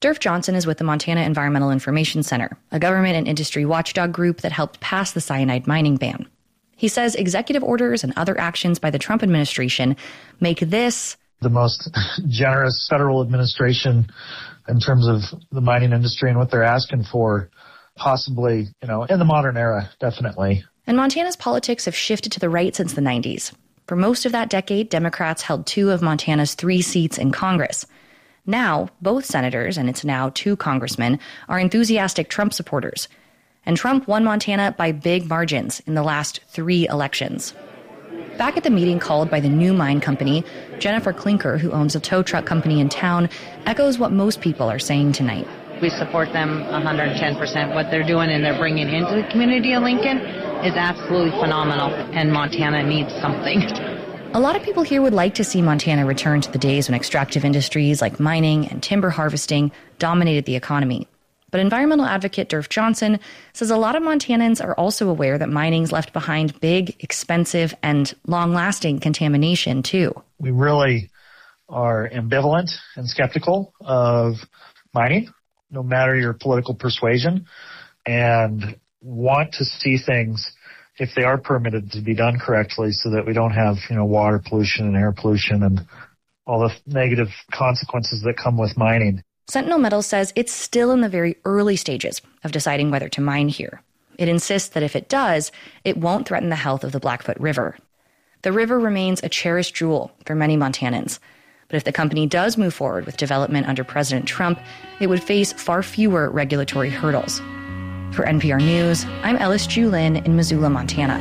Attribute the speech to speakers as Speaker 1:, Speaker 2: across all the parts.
Speaker 1: Durf Johnson is with the Montana Environmental Information Center, a government and industry watchdog group that helped pass the cyanide mining ban. He says executive orders and other actions by the Trump administration make this
Speaker 2: the most generous federal administration in terms of the mining industry and what they're asking for, possibly, in the modern era, definitely.
Speaker 1: And Montana's politics have shifted to the right since the 90s. For most of that decade, Democrats held 2 of Montana's 3 seats in Congress. Now, both senators, and it's now 2 congressmen, are enthusiastic Trump supporters. And Trump won Montana by big margins in the last 3 elections. Back at the meeting called by the new mine company, Jennifer Klinker, who owns a tow truck company in town, echoes what most people are saying tonight.
Speaker 3: We support them 110%. What they're doing and they're bringing into the community of Lincoln is absolutely phenomenal, and Montana needs something.
Speaker 1: A lot of people here would like to see Montana return to the days when extractive industries like mining and timber harvesting dominated the economy. But environmental advocate Durf Johnson says a lot of Montanans are also aware that mining's left behind big, expensive, and long-lasting contamination, too.
Speaker 2: We really are ambivalent and skeptical of mining, no matter your political persuasion, and want to see things, if they are permitted, to be done correctly so that we don't have, water pollution and air pollution and all the negative consequences that come with mining.
Speaker 1: Sentinel Metals says it's still in the very early stages of deciding whether to mine here. It insists that if it does, it won't threaten the health of the Blackfoot River. The river remains a cherished jewel for many Montanans. But if the company does move forward with development under President Trump, it would face far fewer regulatory hurdles. For NPR News, I'm Ellis Julin in Missoula, Montana.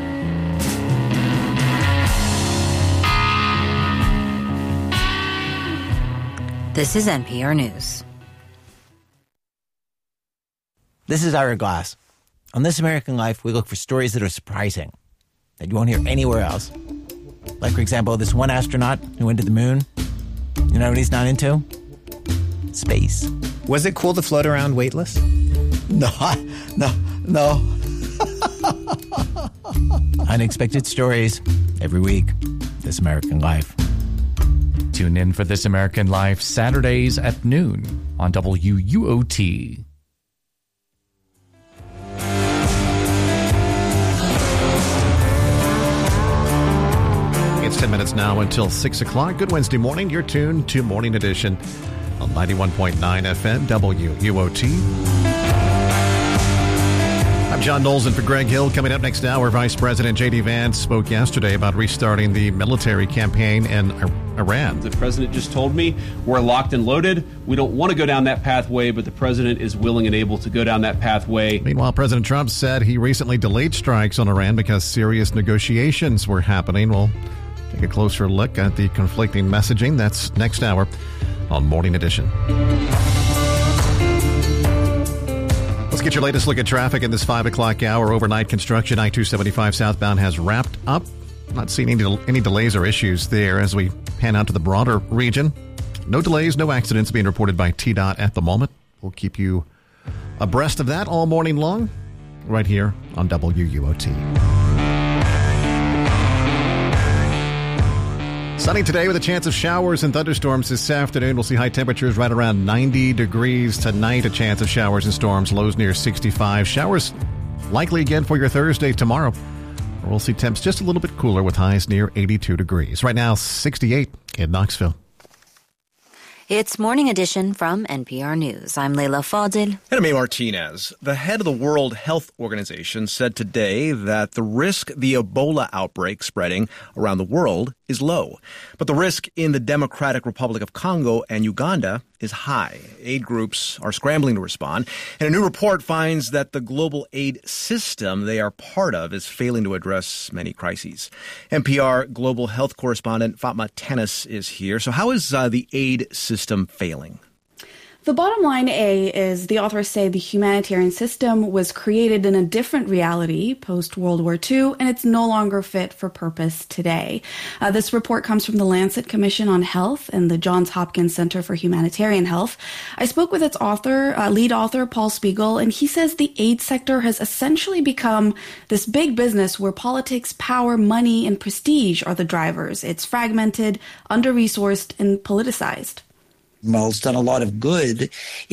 Speaker 4: This is NPR News.
Speaker 5: This is Ira Glass. On This American Life, we look for stories that are surprising, that you won't hear anywhere else. Like, for example, this one astronaut who went to the moon. You know what he's not into? Space.
Speaker 6: Was it cool to float around weightless?
Speaker 5: No. Unexpected stories every week. This American Life.
Speaker 7: Tune in for This American Life Saturdays at noon on WUOT.
Speaker 8: It's 10 minutes now until 6 o'clock. Good Wednesday morning. You're tuned to Morning Edition on 91.9 FM WUOT. I'm John Knowles in for Greg Hill. Coming up next hour, Vice President J.D. Vance spoke yesterday about restarting the military campaign in Iran.
Speaker 9: The president just told me we're locked and loaded. We don't want to go down that pathway, but the president is willing and able to go down that pathway.
Speaker 8: Meanwhile, President Trump said he recently delayed strikes on Iran because serious negotiations were happening. We'll take a closer look at the conflicting messaging. That's next hour on Morning Edition. Let's get your latest look at traffic in this 5 o'clock hour. Overnight construction, I-275 southbound has wrapped up. Not seeing any delays or issues there as we pan out to the broader region. No delays, no accidents being reported by TDOT at the moment. We'll keep you abreast of that all morning long right here on WUOT. Sunny today with a chance of showers and thunderstorms this afternoon. We'll see high temperatures right around 90 degrees tonight. A chance of showers and storms, lows near 65. Showers likely again for your Thursday tomorrow. We'll see temps just a little bit cooler with highs near 82 degrees. Right now, 68 in Knoxville.
Speaker 4: It's Morning Edition from NPR News. I'm Leila Fadil.
Speaker 10: And I'm A. Martinez. The head of the World Health Organization said today that the risk the Ebola outbreak spreading around the world is low. But the risk in the Democratic Republic of Congo and Uganda is high. Aid groups are scrambling to respond. And a new report finds that the global aid system they are part of is failing to address many crises. NPR global health correspondent Fatma Tennis is here. So how is the aid system failing?
Speaker 11: The bottom line, is the authors say the humanitarian system was created in a different reality post-World War II, and it's no longer fit for purpose today. This report comes from the Lancet Commission on Health and the Johns Hopkins Center for Humanitarian Health. I spoke with its lead author, Paul Spiegel, and he says the aid sector has essentially become this big business where politics, power, money, and prestige are the drivers. It's fragmented, under-resourced, and politicized.
Speaker 12: Well, it's done a lot of good